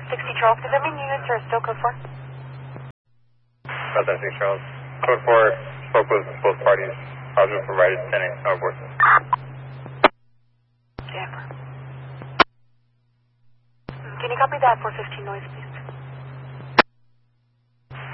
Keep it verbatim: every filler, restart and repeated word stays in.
sixty Charles, does that mean units are still code four? About that, six Charles. Code four spoke with both parties. Positive provided ten eight overboard. Jammer. Can you copy that four fifteen noise, please?